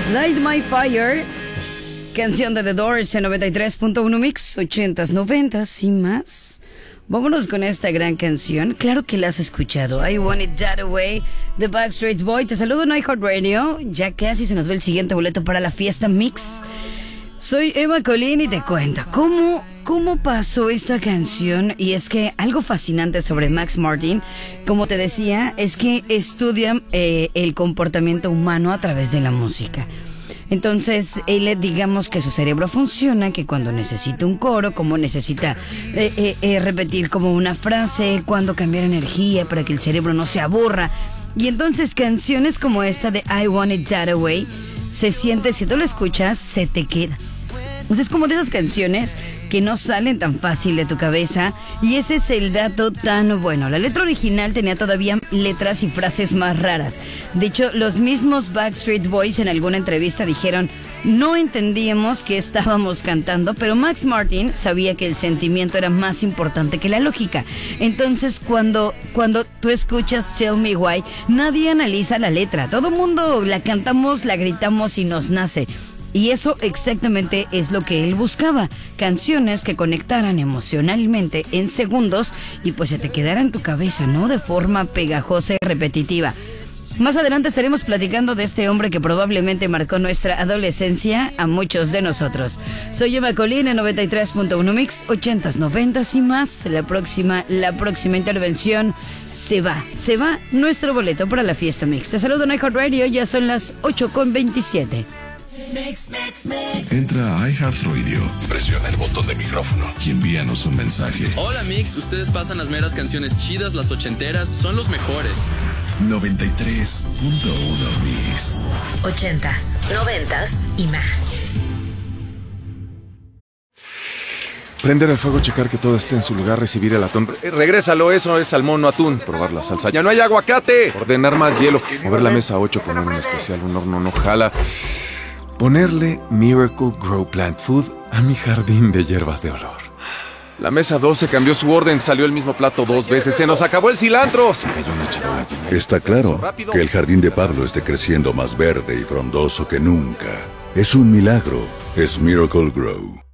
Light My Fire, canción de The Doors en 93.1 Mix, 80s, 90s y más. Vámonos con esta gran canción. Claro que la has escuchado. I Want It That Way, The Backstreet Boys. Te saludo en iHeartRadio. Ya casi se nos ve el siguiente boleto para la fiesta Mix. Soy Emma Colín y te cuento cómo pasó esta canción. Y es que algo fascinante sobre Max Martin, como te decía, es que estudia el comportamiento humano a través de la música. Entonces, él, digamos que su cerebro funciona, que cuando necesita un coro, como necesita repetir como una frase, cuando cambiar energía para que el cerebro no se aburra. Y entonces canciones como esta de I Want It That Way, se siente, si tú lo escuchas, se te queda. O sea, es como de esas canciones que no salen tan fácil de tu cabeza. Y ese es el dato tan bueno. La letra original tenía todavía letras y frases más raras. De hecho, los mismos Backstreet Boys en alguna entrevista dijeron: no entendíamos qué estábamos cantando, pero Max Martin sabía que el sentimiento era más importante que la lógica. Entonces, cuando tú escuchas Tell Me Why, nadie analiza la letra. Todo mundo la cantamos, la gritamos y nos nace. Y eso exactamente es lo que él buscaba. Canciones que conectaran emocionalmente en segundos y pues se te quedaran en tu cabeza, ¿no? De forma pegajosa y repetitiva. Más adelante estaremos platicando de este hombre que probablemente marcó nuestra adolescencia a muchos de nosotros. Soy Emma Colín en 93.1 Mix, 80s, 90s y más. La próxima intervención se va nuestro boleto para la fiesta Mix. Te saludo en iHeartRadio, ya son las 8:27. Entra a iHeartRadio, presiona el botón de micrófono y envíanos un mensaje. Hola Mix, ustedes pasan las meras canciones chidas, las ochenteras, son los mejores. 93.1 Mix. 80s, 90s y más. Prender el fuego, checar que todo esté en su lugar, recibir el atún. Regrésalo, eso es salmón, no atún. Probar la salsa. ¡Ya no hay aguacate! Ordenar más hielo. Mover la mesa 8, poner un especial, un horno no jala. Ponerle Miracle Grow Plant Food a mi jardín de hierbas de olor. La mesa 12 cambió su orden, salió el mismo plato 2 veces. ¡Se nos acabó el cilantro! Se cayó una charola llena. Está claro que el jardín de Pablo esté creciendo más verde y frondoso que nunca. Es un milagro. Es Miracle Grow.